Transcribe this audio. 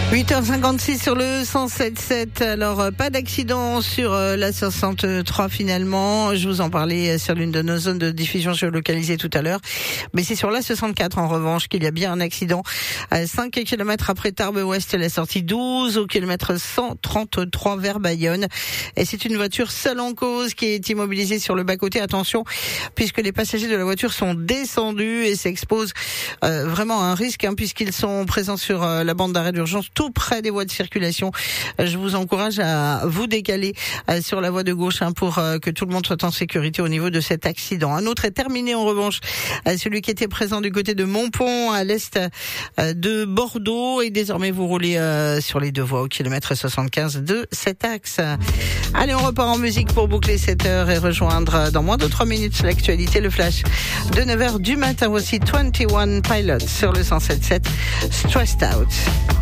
8h56 sur le 107.7. Alors, pas d'accident sur la 63 finalement. Je vous en parlais sur l'une de nos zones de diffusion géolocalisée tout à l'heure. Mais c'est sur la 64 en revanche qu'il y a bien un accident. À 5 km après Tarbes-Ouest, la sortie 12 au kilomètre 133 vers Bayonne. Et c'est une voiture seule en cause qui est immobilisée sur le bas-côté. Attention, puisque les passagers de la voiture sont descendus et s'exposent vraiment à un risque, puisqu'ils sont présents sur la bande d'arrêt d'urgence tout près des voies de circulation. Je vous encourage à vous décaler sur la voie de gauche pour que tout le monde soit en sécurité au niveau de cet accident. Un autre est terminé en revanche, celui qui était présent du côté de Montpont à l'est de Bordeaux, et désormais vous roulez sur les deux voies au kilomètre 75 de cet axe. Allez, on repart en musique pour boucler cette heure et rejoindre dans moins de 3 minutes l'actualité, le flash de 9h du matin. Voici 21 Pilots sur le 107.7 Stressed Out.